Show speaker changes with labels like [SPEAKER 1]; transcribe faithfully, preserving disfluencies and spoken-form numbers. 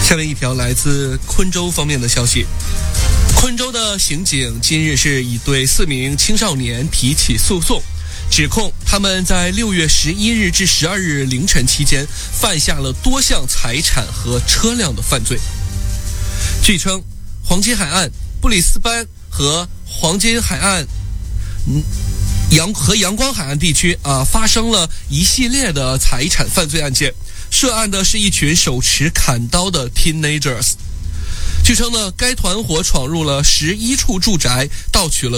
[SPEAKER 1] 下面一条来自昆州方面的消息，昆州的刑警今日是已对四名青少年提起诉讼，指控他们在六月十一日至十二日凌晨期间犯下了多项财产和车辆的犯罪。据称，黄金海岸、布里斯班和黄金海岸嗯阳和阳光海岸地区啊发生了一系列的财产犯罪案件，涉案的是一群手持砍刀的 teenagers。据称呢，该团伙闯入了十一处住宅，盗取了